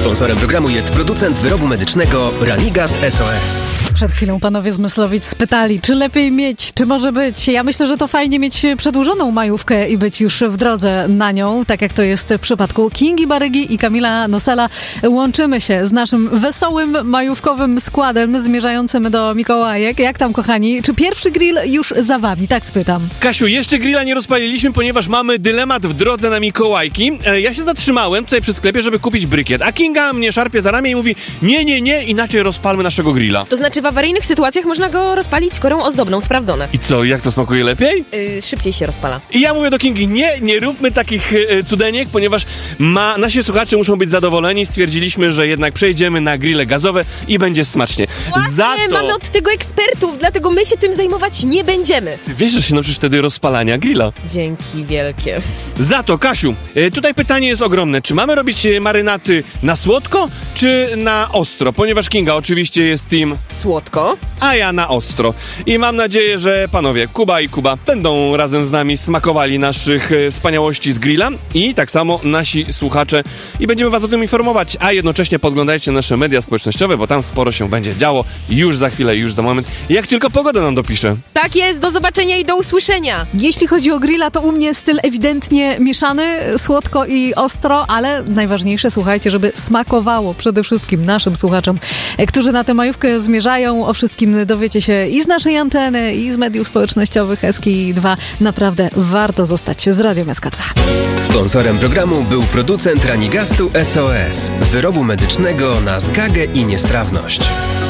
Sponsorem programu jest producent wyrobu medycznego Ranigast SOS. Przed chwilą panowie z Myslowic spytali, czy lepiej mieć, czy może być. Ja myślę, że to fajnie mieć przedłużoną majówkę i być już w drodze na nią, tak jak to jest w przypadku Kingi Barygi i Kamila Nosela. Łączymy się z naszym wesołym, majówkowym składem zmierzającym do Mikołajek. Jak tam, kochani? Czy pierwszy grill już za wami? Tak spytam. Kasiu, jeszcze grilla nie rozpaliliśmy, ponieważ mamy dylemat w drodze na Mikołajki. Ja się zatrzymałem tutaj przy sklepie, żeby kupić brykiet, a Kinga mnie szarpie za ramię i mówi nie, inaczej rozpalmy naszego grilla. To znaczy w awaryjnych sytuacjach można go rozpalić korą ozdobną, sprawdzone. I co, jak to smakuje lepiej? Szybciej się rozpala. I ja mówię do Kingi, nie róbmy takich cudeniek, ponieważ nasi słuchacze muszą być zadowoleni. Stwierdziliśmy, że jednak przejdziemy na grille gazowe i będzie smacznie. Właśnie, mamy od tego ekspertów, dlatego my się tym zajmować nie będziemy. Ty wiesz, że się nauczysz wtedy rozpalania grilla. Dzięki wielkie. Za to, Kasiu, tutaj pytanie jest ogromne. Czy mamy robić marynaty na słodko, czy na ostro? Ponieważ Kinga oczywiście jest team Słodko. a ja na ostro. I mam nadzieję, że panowie Kuba i Kuba będą razem z nami smakowali naszych wspaniałości z grilla i tak samo nasi słuchacze i będziemy was o tym informować, a jednocześnie podglądajcie nasze media społecznościowe, bo tam sporo się będzie działo już za chwilę, już za moment, jak tylko pogoda nam dopisze. Tak jest, do zobaczenia i do usłyszenia. Jeśli chodzi o grilla, to u mnie styl ewidentnie mieszany, słodko i ostro, ale najważniejsze, słuchajcie, żeby smakowało przede wszystkim naszym słuchaczom, którzy na tę majówkę zmierzają. O wszystkim dowiecie się i z naszej anteny, i z mediów społecznościowych SKI2. Naprawdę warto zostać z Radiem SK2. Sponsorem programu był producent Ranigastu SOS, wyrobu medycznego na zgagę i niestrawność.